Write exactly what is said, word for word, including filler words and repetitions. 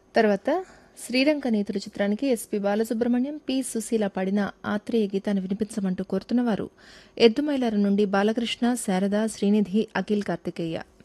తర్వాత శ్రీరంగ నీతులు చిత్రానికి ఎస్పి బాలసుబ్రహ్మణ్యం, పి సుశీల పాడిన ఆత్రేయ గీతాన్ని వినిపించమంటూ కోరుతున్నవారు ఎద్దుమైలారం నుండి బాలకృష్ణ, శారద, శ్రీనిధి, అఖిల్, కార్తికేయ.